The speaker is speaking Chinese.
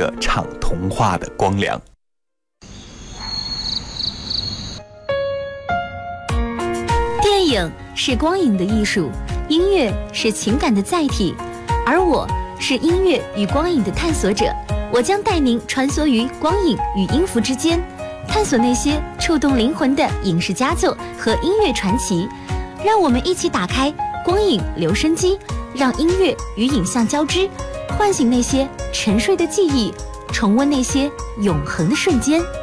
个唱童话的光良。 电影是光影的艺术，音乐是情感的载体，而我是音乐与光影的探索者。我将带您穿梭于光影与音符之间，探索那些触动灵魂的影视佳作和音乐传奇。让我们一起打开光影留声机，让音乐与影像交织，唤醒那些沉睡的记忆，重温那些永恒的瞬间。